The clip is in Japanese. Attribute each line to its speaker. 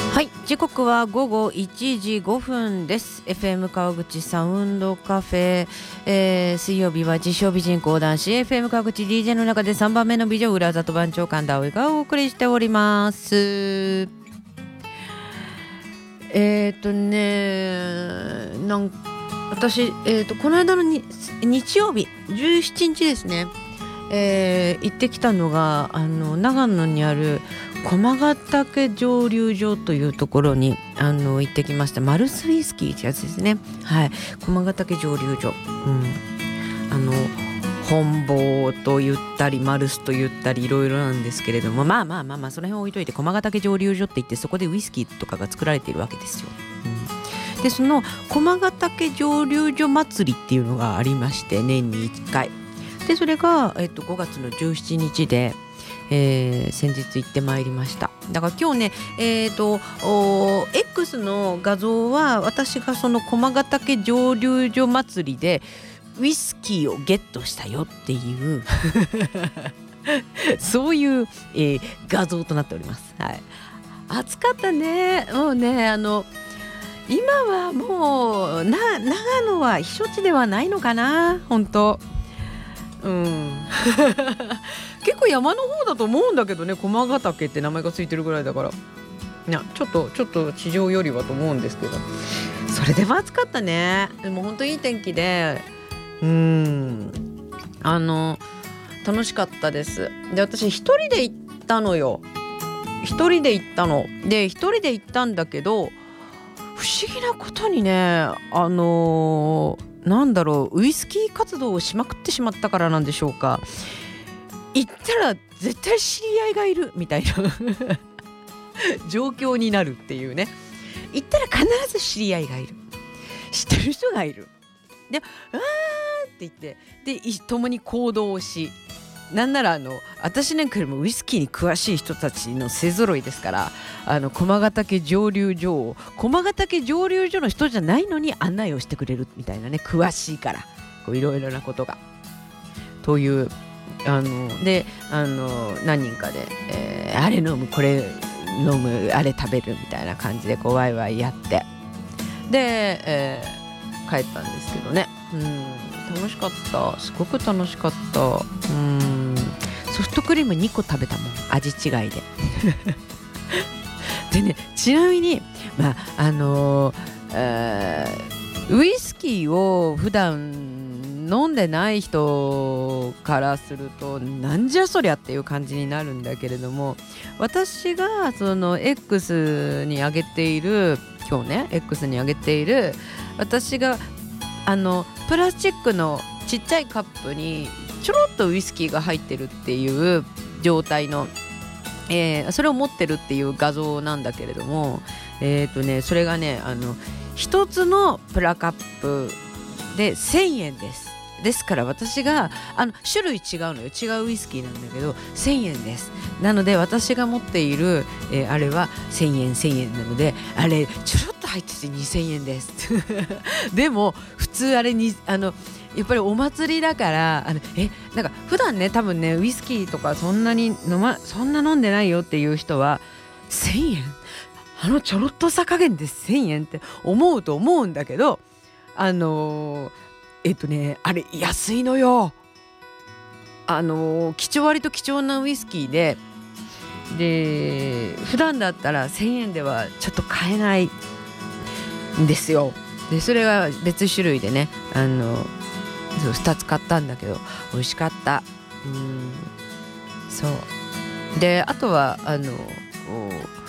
Speaker 1: はい、時刻は午後1時5分です。 FM 川口サウンドカフェ、水曜日は自称美人講談師 FM 川口 DJ の中で3番目の美女裏里番長神田葵がお送りしております。なん私、この間の日曜日17日ですね、行ってきたのが長野にある駒ヶ岳蒸留所というところに行ってきました。マルスウイスキーってやつですね。はい、駒ヶ岳蒸留所、本坊と言ったりマルスと言ったりいろいろなんですけれども、まあその辺置いといて、駒ヶ岳蒸留所って言ってそこでウイスキーとかが作られているわけですよ。でその駒ヶ岳蒸留所祭りっていうのがありまして、年に1回で、それが、5月の17日で、先日行ってまいりました。だから今日ね、X の画像は私がその駒ヶ岳蒸留所祭りでウイスキーをゲットしたよっていうそういう、画像となっております。はい、暑かったね。もうね、今はもう長野は避暑地ではないのかな、本当。結構山の方だと思うんだけどね、駒ヶ岳って名前がついてるぐらいだから、いやちょっと地上よりはと思うんですけど、それでも暑かったね。でも本当いい天気で、楽しかったです。で私一人で行ったのよ。一人で行ったんだけど、不思議なことにね、ウイスキー活動をしまくってしまったからなんでしょうか、行ったら絶対知り合いがいるみたいな状況になるっていうね。行ったら必ず知り合いがいる、知ってる人がいる。で、って言ってで共に行動をし、なんなら私なんかよりもウイスキーに詳しい人たちの勢ぞろいですから、駒ヶ岳蒸留所を駒ヶ岳蒸留所の人じゃないのに案内をしてくれるみたいなね、詳しいからいろいろなことがというで何人かで、あれ飲むこれ飲むあれ食べるみたいな感じでワイワイやって、で、帰ったんですけどね。楽しかった。すごく楽しかった。ソフトクリーム2個食べたもん、味違いででね、ちなみにウイスキーを普段飲んでない人からするとなんじゃそりゃっていう感じになるんだけれども、私がその X に上げている私がプラスチックのちっちゃいカップにちょろっとウイスキーが入ってるっていう状態の、それを持ってるっていう画像なんだけれども、それがね一つのプラカップで1000円です。ですから私が種類違うのよ、違うウイスキーなんだけど1000円です。なので私が持っている、あれは1000円なので、あれちょろっと入ってて2000円ですでも普通あれにやっぱりお祭りだからなんか普段ね、多分ねウイスキーとかそんな飲んでないよっていう人は1000円ちょろっとさ加減で1000円って思うんだけど、あれ安いのよ。割と貴重なウイスキーで普段だったら1000円ではちょっと買えないんですよ。でそれが別種類でね、2つ買ったんだけど美味しかった。そうで、あとは